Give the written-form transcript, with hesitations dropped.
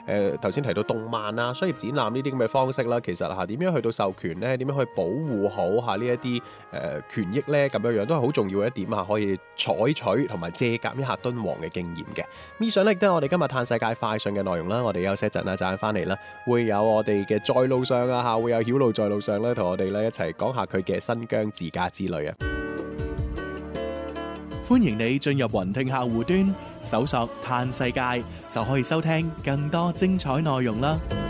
頭先提到動漫啊、商業展覽呢啲咁嘅方式啦，其實嚇點樣去到授權咧？點樣去保護好嚇呢一啲權益咧？咁樣都係好重要嘅一點嚇，可以採取同埋借鑑一下敦煌嘅經驗嘅。以上咧都係我哋今日嘆世界快訊嘅內容啦。我哋休息一陣啦，陣間翻嚟啦，會有我哋嘅在路上啊嚇，會有曉露在路上咧，同我哋咧一齊講下佢嘅新疆自駕之旅啊！ 歡迎你進入雲聽客戶端，搜索嘆世界就可以收聽更多精彩內容啦〜